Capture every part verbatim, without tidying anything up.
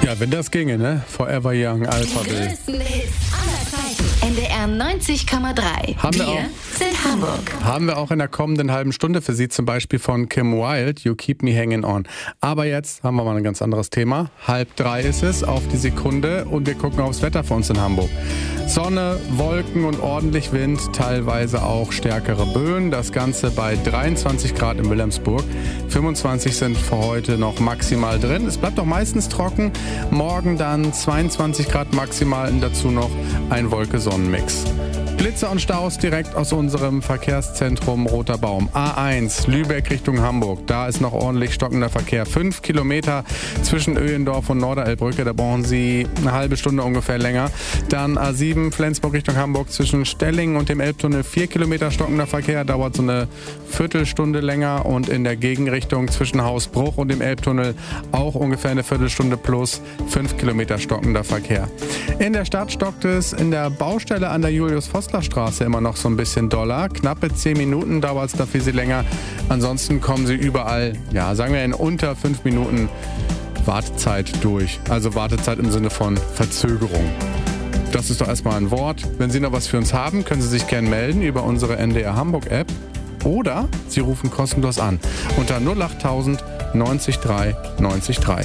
Ja, wenn das ginge, ne? Forever Young, Alphaville. Die größten Hits aller Zeiten. N D R neunzig Komma drei. Haben wir wir auch. sind Hamburg. Haben wir auch in der kommenden halben Stunde für Sie, zum Beispiel von Kim Wilde, You Keep Me Hanging On. Aber jetzt haben wir mal ein ganz anderes Thema. Halb drei ist es auf die Sekunde und wir gucken aufs Wetter für uns in Hamburg. Sonne, Wolken und ordentlich Wind, teilweise auch stärkere Böen. Das Ganze bei dreiundzwanzig Grad in Wilhelmsburg. fünfundzwanzig sind für heute noch maximal drin. Es bleibt auch meistens trocken. Morgen dann zweiundzwanzig Grad maximal und dazu noch ein Wolke-Sonnen-Mix. Blitze und Staus direkt aus unserem Verkehrszentrum Roter Baum. A eins, Lübeck Richtung Hamburg. Da ist noch ordentlich stockender Verkehr. Fünf Kilometer zwischen Öhendorf und Norderelbbrücke. Da brauchen Sie eine halbe Stunde ungefähr länger. Dann A sieben, Flensburg Richtung Hamburg. Zwischen Stellingen und dem Elbtunnel vier Kilometer stockender Verkehr. Dauert so eine Viertelstunde länger. Und in der Gegenrichtung zwischen Hausbruch und dem Elbtunnel auch ungefähr eine Viertelstunde plus fünf Kilometer stockender Verkehr. In der Stadt stockt es in der Baustelle an der Julius-Vossler-Straße immer noch so ein bisschen doller. Knappe zehn Minuten dauert es da für Sie länger. Ansonsten kommen Sie überall, ja, sagen wir in unter fünf Minuten Wartezeit durch. Also Wartezeit im Sinne von Verzögerung. Das ist doch erstmal ein Wort. Wenn Sie noch was für uns haben, können Sie sich gerne melden über unsere N D R Hamburg-App. Oder Sie rufen kostenlos an unter null acht tausend neunzig drei neunzig drei.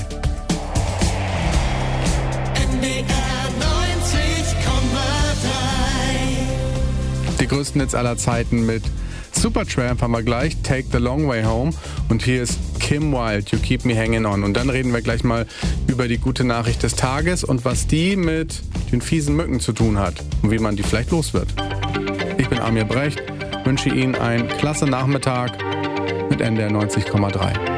Die größten Hits aller Zeiten mit Supertramp haben wir gleich, Take the Long Way Home. Und hier ist Kim Wilde, You Keep Me Hanging On. Und dann reden wir gleich mal über die gute Nachricht des Tages und was die mit den fiesen Mücken zu tun hat und wie man die vielleicht los wird. Ich bin Amir Brecht, wünsche Ihnen einen klasse Nachmittag mit N D R neunzig Komma drei.